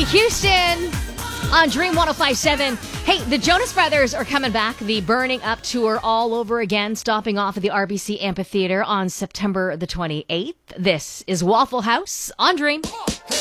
Whitney Houston on Dream 105.7. Hey, the Jonas Brothers are coming back. The Burning Up Tour all over again, stopping off at the RBC Amphitheater on September the 28th. This is Waffle House on Dream.